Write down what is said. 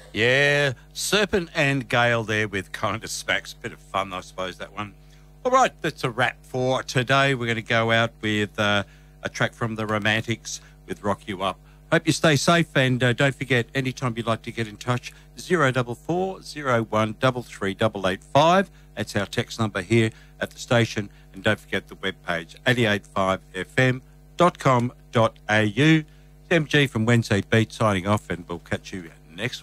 Yeah, Serpent and Gale there with Kind of Smacks. Bit of fun, I suppose, that one. All right, that's a wrap for today. We're going to go out with a track from the Romantics with Rock You Up. Hope you stay safe, and don't forget, anytime you'd like to get in touch, 044 01 33885. That's our text number here at the station. And don't forget the webpage, 885fm.com.au. It's MG from Wednesday Beat signing off, and we'll catch you next week.